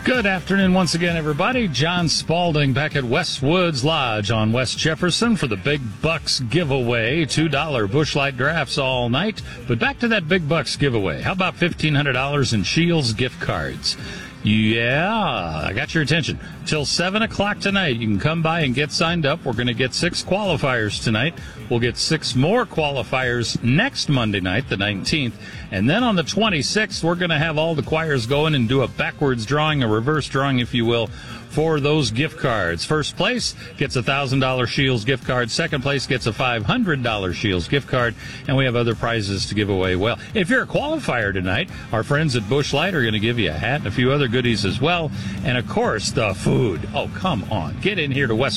Good afternoon once again, everybody. John Spalding back at Westwoods Lodge on West Jefferson for the Big Bucks giveaway. $2 Busch Light drafts all night. But back to that Big Bucks giveaway. How about $1,500 in Shields gift cards? Yeah, I got your attention. Till 7 o'clock tonight, you can come by and get signed up. We're going to get 6 qualifiers tonight. We'll get 6 more qualifiers next Monday night, the 19th. And then on the 26th, we're going to have all the choirs going and do a backwards drawing, a reverse drawing, if you will, for those gift cards. First place gets a $1,000 Shields gift card. Second place gets a $500 Shields gift card. And we have other prizes to give away. Well, if you're a qualifier tonight, our friends at Busch Light are going to give you a hat and a few other goodies as well. And, of course, the food. Oh, come on. Get in here to West